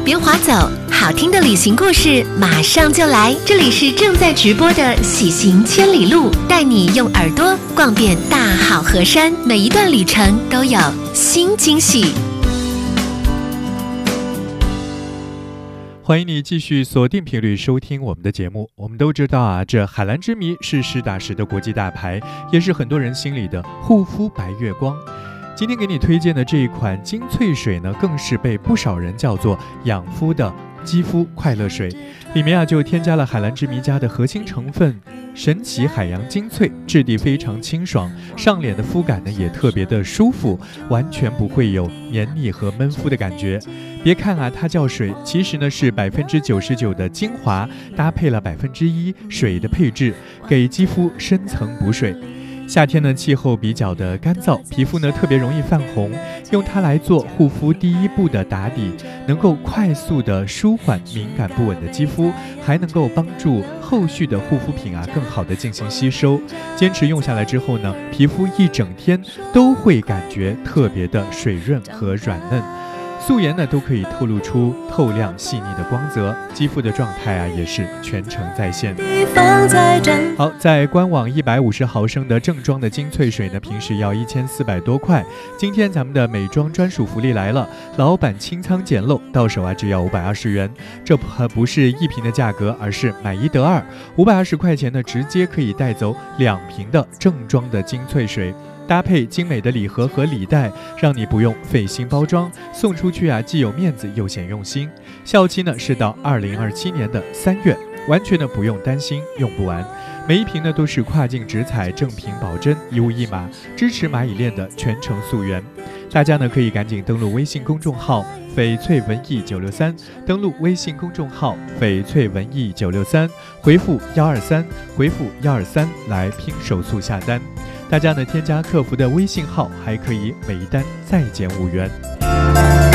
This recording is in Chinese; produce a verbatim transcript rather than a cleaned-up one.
别划走，好听的旅行故事马上就来。这里是正在直播的喜行千里路，带你用耳朵逛遍大好河山，每一段旅程都有新惊喜。 欢迎你继续锁定频率收听我们的节目。我们都知道啊，这海蓝之谜是实打实的国际大牌，也是很多人心里的护肤白月光。今天给你推荐的这一款精粹水呢，更是被不少人叫做养肤的肌肤快乐水。里面啊就添加了海蓝之谜家的核心成分神奇海洋精粹，质地非常清爽，上脸的肤感呢也特别的舒服，完全不会有黏腻和闷肤的感觉。别看啊它叫水，其实呢是百分之九十九的精华搭配了百分之一水的配置，给肌肤深层补水。夏天呢，气候比较的干燥，皮肤呢特别容易泛红，用它来做护肤第一步的打底，能够快速的舒缓敏感不稳的肌肤，还能够帮助后续的护肤品啊更好的进行吸收。坚持用下来之后呢，皮肤一整天都会感觉特别的水润和软嫩。素颜呢都可以透露出透亮细腻的光泽，肌肤的状态啊也是全程在线。好，在官网一百五十毫升的正装的精粹水呢，平时要一千四百多块。今天咱们的美妆专属福利来了，老板清仓捡漏，到手啊只要五百二十元。这不是一瓶的价格，而是买一得二，五百二十块钱呢直接可以带走两瓶的正装的精粹水。搭配精美的礼盒和礼袋，让你不用费心包装，送出去啊既有面子又显用心。效期呢是到二零二七年的三月，完全呢不用担心用不完。每一瓶呢都是跨境直采，正品保真，一物一码，支持蚂蚁链的全程溯源。大家呢可以赶紧登录微信公众号翡翠文艺九六三，登录微信公众号翡翠文艺九六三，回复幺二三，回复幺二三来拼手速下单。大家呢添加客服的微信号，还可以每单再减五元。